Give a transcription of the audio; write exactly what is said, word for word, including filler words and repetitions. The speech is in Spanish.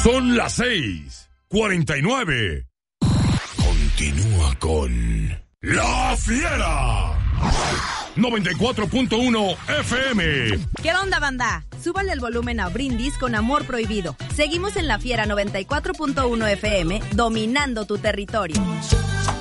Son las seis cuarenta y nueve. Continúa con La Fiera. noventa y cuatro punto uno F M. ¿Qué onda, banda? Súbale el volumen a Brindis con Amor Prohibido. Seguimos en La Fiera noventa y cuatro punto uno F M, dominando tu territorio.